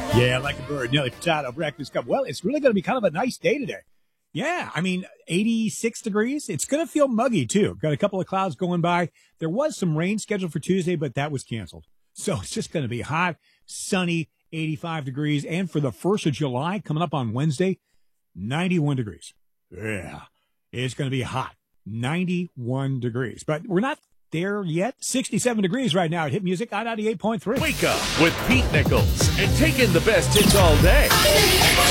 Yeah, like a bird. Nelly Furtado, Breakfast Cup. Well, it's really going to be kind of a nice day today. Yeah, I mean, 86 degrees. It's going to feel muggy, too. Got a couple of clouds going by. There was some rain scheduled for Tuesday, but that was canceled. So it's just going to be hot, sunny, 85 degrees. And for the 1st of July, coming up on Wednesday, 91 degrees. Yeah, it's going to be hot, 91 degrees. But we're not there yet. 67 degrees right now at Hit Music on 98.3. Wake up with Pete Nichols and take in the best hits all day.